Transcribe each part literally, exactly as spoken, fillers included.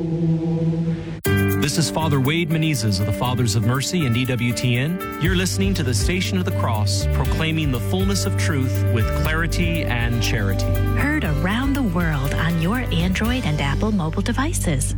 This is Father Wade Menezes of the Fathers of Mercy and E W T N. You're listening to the Station of the Cross, proclaiming the fullness of truth with clarity and charity. Heard around the world on your Android and Apple mobile devices.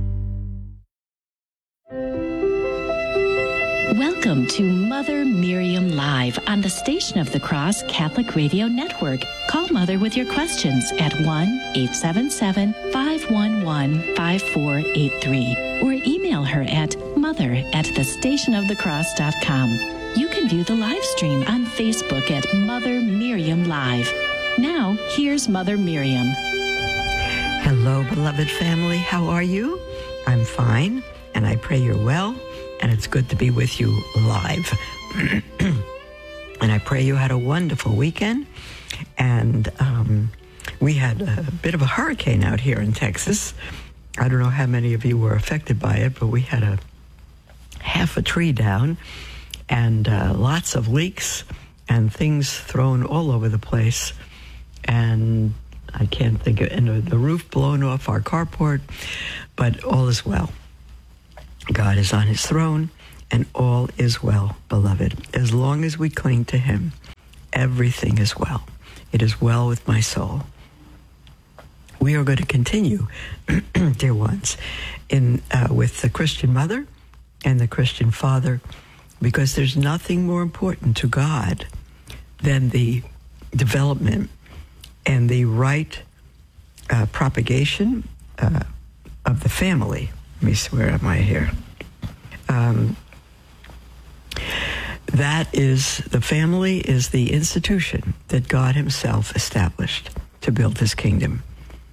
Welcome to Mother Miriam Live on the Station of the Cross Catholic Radio Network. Call Mother with your questions at one eight seven seven, five one one, five four eight three or email her at mother at the station of the cross dot com. You can view the live stream on Facebook at Mother Miriam Live. Now, here's Mother Miriam. Hello, beloved family. How are you? I'm fine, and I pray you're well. And it's good to be with you live. And I pray you had a wonderful weekend. And um, we had a bit of a hurricane out here in Texas. I don't know how many of you were affected by it, but we had a half a tree down and uh, lots of leaks and things thrown all over the place. And I can't think of, and the roof blown off our carport, but all is well. God is on his throne, and all is well, beloved. As long as we cling to him, everything is well. It is well with my soul. We are going to continue, dear ones, in uh, with the Christian mother and the Christian father, because there's nothing more important to God than the development and the right uh, propagation uh, of the family. Let me see, where am I here? Um, that is, the family is the institution that God himself established to build his kingdom.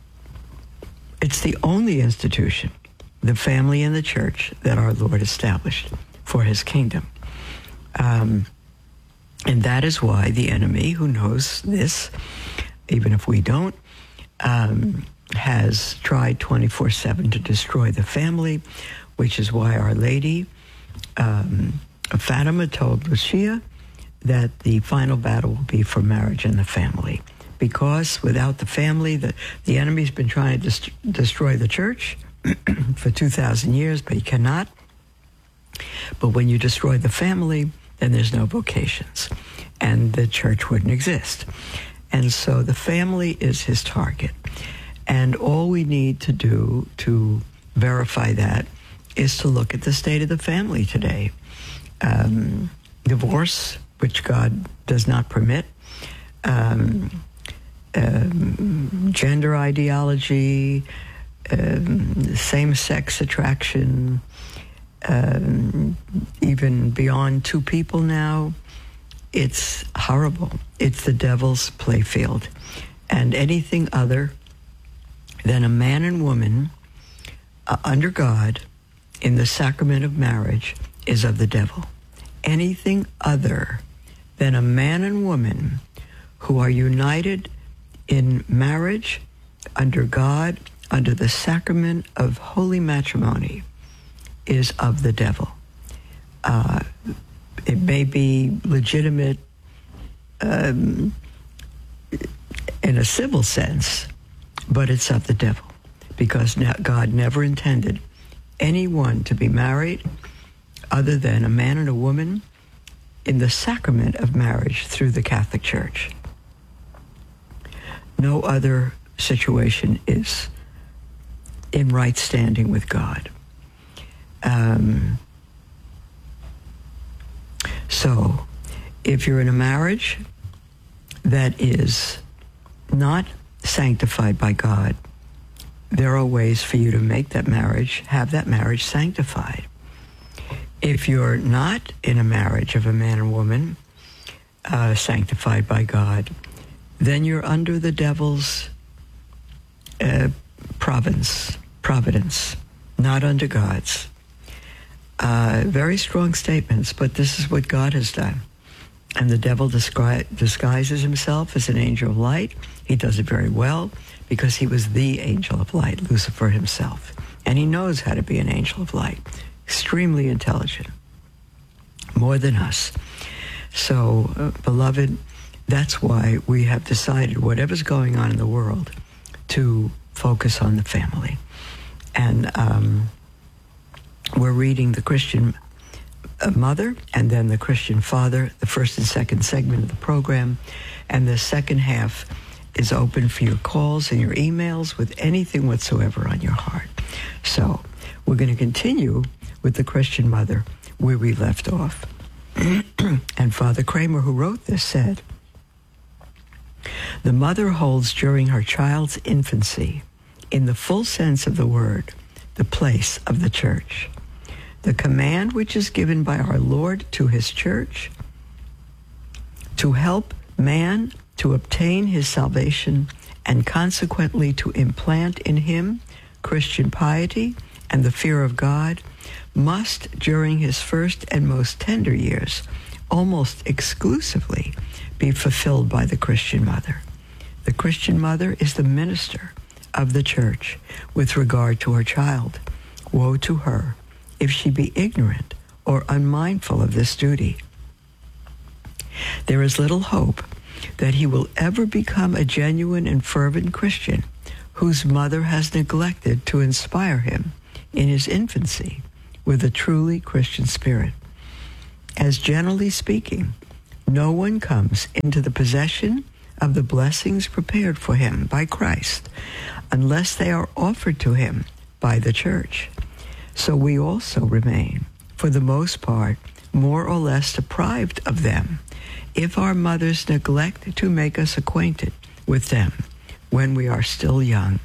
It's the only institution, the family and the church, that our Lord established for his kingdom. Um, and that is why the enemy, who knows this, even if we don't, um, has tried twenty-four seven to destroy the family, which is why Our Lady, um, Fatima, told Lucia that the final battle will be for marriage and the family. Because without the family, the, the enemy's been trying to dest- destroy the church for two thousand years, but he cannot. But when you destroy the family, then there's no vocations, and the church wouldn't exist. And so the family is his target. And all we need to do to verify that is to look at the state of the family today. Um, divorce, which God does not permit, um, um, gender ideology, um, same-sex attraction, um, even beyond two people now. It's horrible. It's the devil's playfield. And anything other than a man and woman uh, under God in the sacrament of marriage is of the devil. Anything other than a man and woman who are united in marriage under God, under the sacrament of holy matrimony, is of the devil. Uh, it may be legitimate um, in a civil sense, but it's of the devil, because God never intended anyone to be married other than a man and a woman in the sacrament of marriage through the Catholic Church. No other situation is in right standing with God. Um, so, if you're in a marriage that is not sanctified by God, there are ways for you to make that marriage, have that marriage sanctified. If you're not in a marriage of a man and woman uh, sanctified by God, then you're under the devil's uh, province, providence, not under God's. Uh, very strong statements, but this is what God has done. And the devil disgui- disguises himself as an angel of light. He does it very well because he was the angel of light, Lucifer himself. And he knows how to be an angel of light. Extremely intelligent, more than us. So, uh, beloved, that's why we have decided, whatever's going on in the world, to focus on the family. And um, we're reading the Christian mother and then the Christian father, the first and second segment of the program. And the second half is open for your calls and your emails with anything whatsoever on your heart. So we're going to continue with the Christian mother where we left off. And Father Kramer, who wrote this, said, "The mother holds during her child's infancy, in the full sense of the word, the place of the church. The command which is given by our Lord to his church to help man to obtain his salvation and consequently to implant in him Christian piety and the fear of God must, during his first and most tender years, almost exclusively be fulfilled by the Christian mother. The Christian mother is the minister of the church with regard to her child. Woe to her if she be ignorant or unmindful of this duty. There is little hope that he will ever become a genuine and fervent Christian whose mother has neglected to inspire him in his infancy with a truly Christian spirit. As generally speaking, no one comes into the possession of the blessings prepared for him by Christ unless they are offered to him by the church. So we also remain, for the most part, more or less deprived of them if our mothers neglect to make us acquainted with them when we are still young."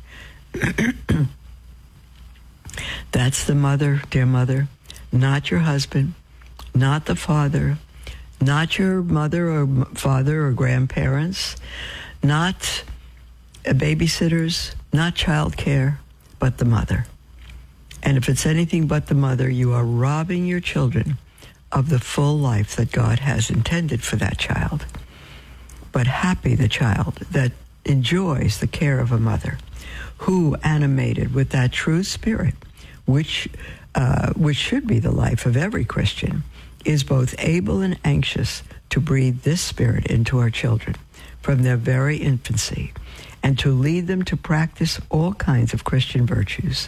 That's the mother, dear mother, not your husband, not the father, not your mother or father or grandparents, not babysitters, not childcare, but the mother. And if it's anything but the mother, you are robbing your children of the full life that God has intended for that child. But happy the child that enjoys the care of a mother, who, animated with that true spirit, which uh, which should be the life of every Christian, is both able and anxious to breathe this spirit into our children from their very infancy, and to lead them to practice all kinds of Christian virtues.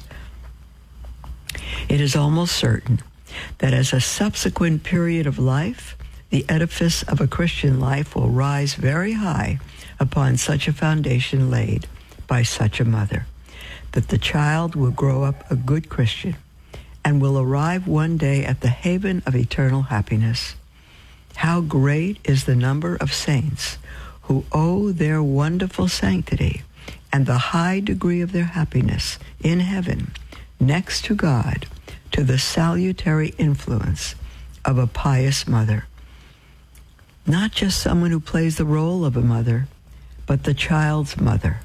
It is almost certain that as a subsequent period of life, the edifice of a Christian life will rise very high upon such a foundation laid by such a mother, that the child will grow up a good Christian and will arrive one day at the haven of eternal happiness. How great is the number of saints who owe their wonderful sanctity and the high degree of their happiness in heaven, next to God, to the salutary influence of a pious mother. Not just someone who plays the role of a mother, but the child's mother.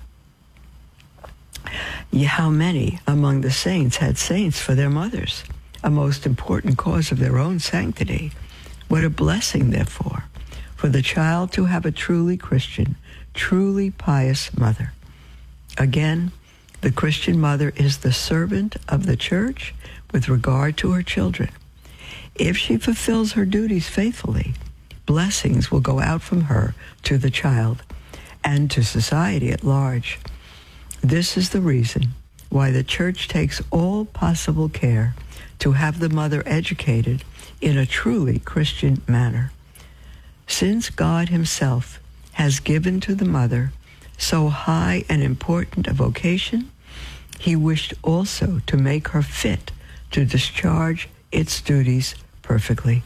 How many among the saints had saints for their mothers, a most important cause of their own sanctity? What a blessing, therefore, for the child to have a truly Christian, truly pious mother. Again, the Christian mother is the servant of the church with regard to her children. If she fulfills her duties faithfully, blessings will go out from her to the child and to society at large. This is the reason why the church takes all possible care to have the mother educated in a truly Christian manner. Since God himself has given to the mother so high and important a vocation, he wished also to make her fit to discharge its duties perfectly.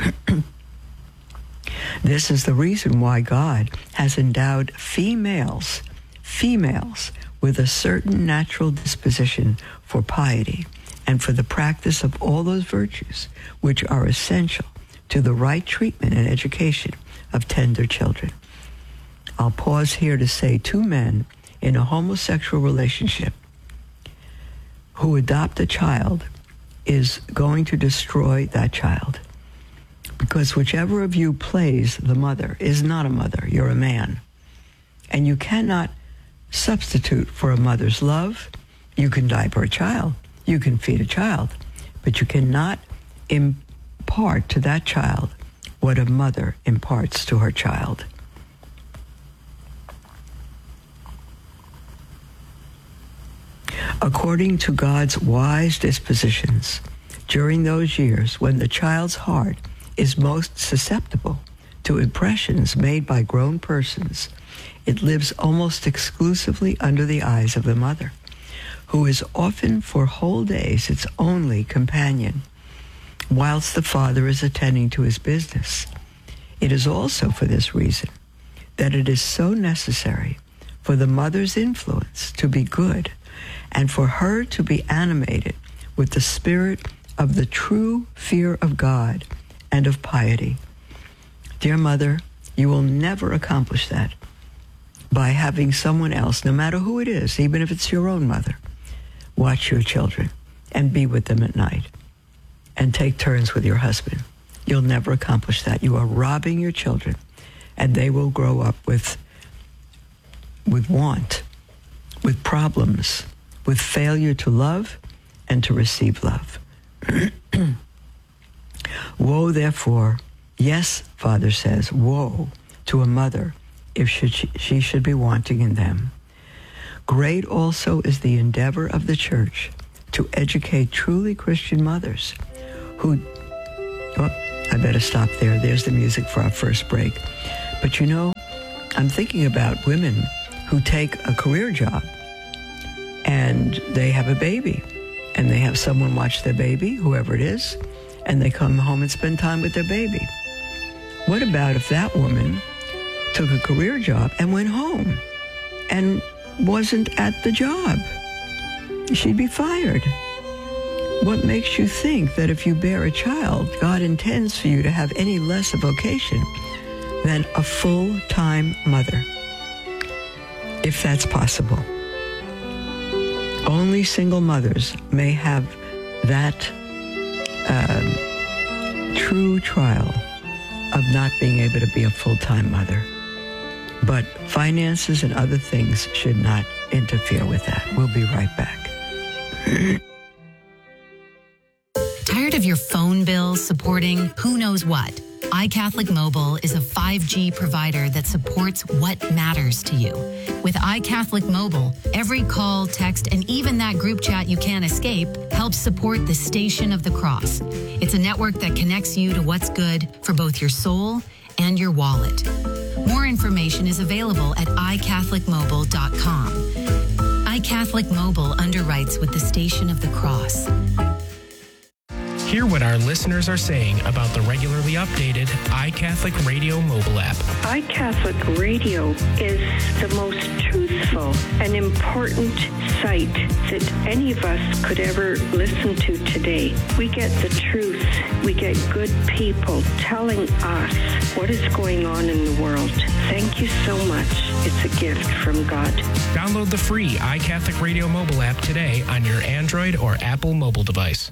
This is the reason why God has endowed females, females, with a certain natural disposition for piety and for the practice of all those virtues which are essential to the right treatment and education of tender children. I'll pause here to say two men in a homosexual relationship who adopt a child is going to destroy that child. Because whichever of you plays the mother is not a mother, you're a man. And you cannot substitute for a mother's love. You can diaper a child, you can feed a child, but you cannot impart to that child what a mother imparts to her child. According to God's wise dispositions, during those years when the child's heart is most susceptible to impressions made by grown persons, it lives almost exclusively under the eyes of the mother, who is often for whole days its only companion, whilst the father is attending to his business. It is also for this reason that it is so necessary for the mother's influence to be good and for her to be animated with the spirit of the true fear of God and of piety. Dear mother, you will never accomplish that by having someone else, no matter who it is, even if it's your own mother, watch your children and be with them at night and take turns with your husband. You'll never accomplish that. You are robbing your children, and they will grow up with, with want, with problems, with failure to love and to receive love. Woe, therefore, yes, Father says, woe to a mother if should she, she should be wanting in them. Great also is the endeavor of the Church to educate truly Christian mothers who... Oh, I better stop there. There's the music for our first break. But you know, I'm thinking about women who take a career job and they have a baby and they have someone watch their baby, whoever it is, and they come home and spend time with their baby. What about if that woman took a career job and went home and wasn't at the job? She'd be fired. What makes you think that if you bear a child, God intends for you to have any less a vocation than a full-time mother? If that's possible. Only single mothers may have that uh, true trial of not being able to be a full-time mother. But finances and other things should not interfere with that. We'll be right back. Tired of your phone bill supporting who knows what? iCatholic Mobile is a five G provider that supports what matters to you. With iCatholic Mobile, every call, text, and even that group chat you can't escape helps support the Station of the Cross. It's a network that connects you to what's good for both your soul and your wallet. More information is available at i catholic mobile dot com. iCatholic Mobile underwrites with the Station of the Cross. Hear what our listeners are saying about the regularly updated iCatholic Radio mobile app. iCatholic Radio is the most truthful and important site that any of us could ever listen to today. We get the truth. We get good people telling us what is going on in the world. Thank you so much. It's a gift from God. Download the free iCatholic Radio mobile app today on your Android or Apple mobile device.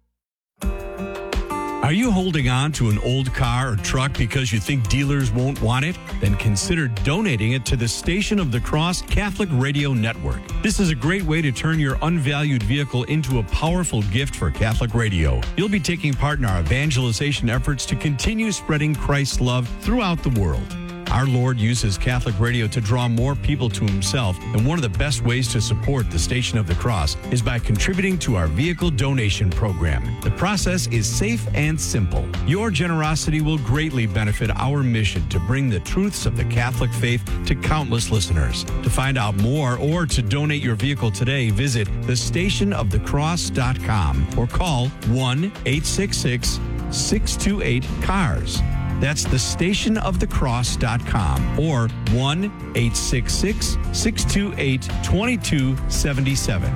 Are you holding on to an old car or truck because you think dealers won't want it? Then consider donating it to the Station of the Cross Catholic Radio Network. This is a great way to turn your unvalued vehicle into a powerful gift for Catholic Radio. You'll be taking part in our evangelization efforts to continue spreading Christ's love throughout the world. Our Lord uses Catholic Radio to draw more people to himself, and one of the best ways to support the Station of the Cross is by contributing to our vehicle donation program. The process is safe and simple. Your generosity will greatly benefit our mission to bring the truths of the Catholic faith to countless listeners. To find out more or to donate your vehicle today, visit the station of the cross dot com or call one eight six six, six two eight, C A R S. That's the station of the cross dot com or one eight six six, six two eight, two two seven seven.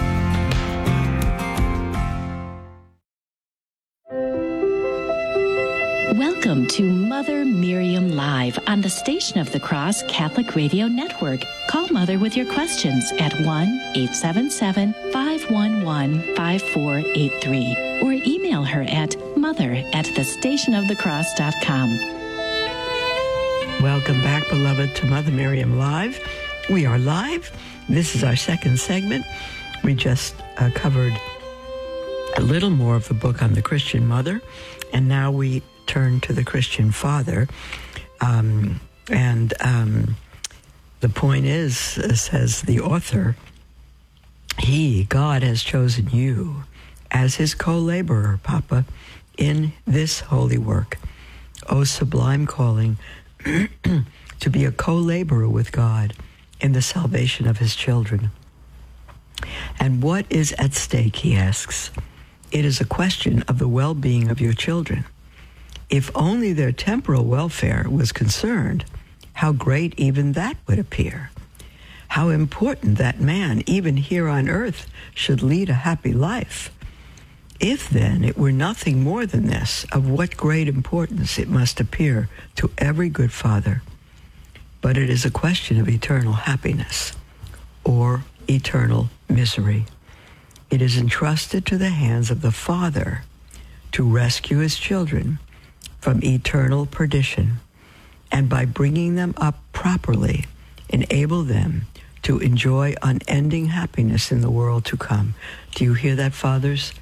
Welcome to Mother Miriam Live on the Station of the Cross Catholic Radio Network. Call Mother with your questions at one eight seven seven, five one one, five four eight three or email her at mother at the station of the cross dot com. Welcome back, beloved, to Mother Miriam Live. We are live. This is our second segment. We just uh, covered a little more of the book on the Christian mother, and now we turn to the Christian father. Um, and um, the point is, uh, says the author, He, God, has chosen you as his co-laborer, Papa, in this holy work. O sublime calling to be a co-laborer with God in the salvation of his children. And what is at stake, he asks? It is a question of the well-being of your children. If only their temporal welfare was concerned, how great even that would appear. How important that man, even here on earth, should lead a happy life. If then it were nothing more than this, of what great importance it must appear to every good father. But it is a question of eternal happiness or eternal misery. It is entrusted to the hands of the Father to rescue his children from eternal perdition, and by bringing them up properly, enable them to enjoy unending happiness in the world to come. Do you hear that, fathers?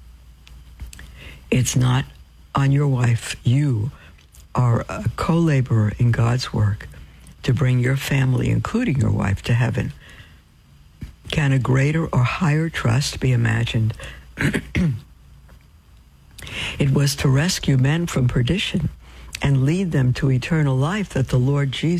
It's not on your wife. You are a co-laborer in God's work to bring your family, including your wife, to heaven. Can a greater or higher trust be imagined? It was to rescue men from perdition and lead them to eternal life that the Lord Jesus